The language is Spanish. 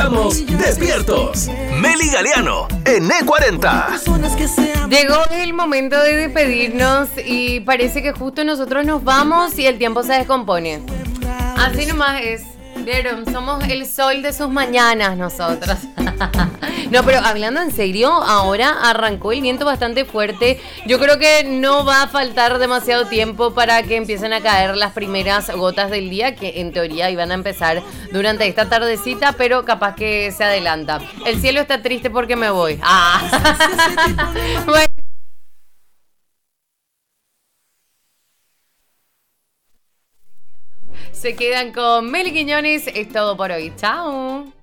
Estamos despiertos. Meli Galeano en E40. Llegó el momento de despedirnos y parece que justo nosotros nos vamos y el tiempo se descompone. Así nomás es. ¿Vieron? Somos el sol de sus mañanas nosotros. No, pero hablando en serio, ahora arrancó el viento bastante fuerte. Yo creo que no va a faltar demasiado tiempo para que empiecen a caer las primeras gotas del día, que en teoría iban a empezar durante esta tardecita, pero capaz que se adelanta. El cielo está triste porque me voy. Bueno. Se quedan con Meli Quiñones. Es todo por hoy. Chao.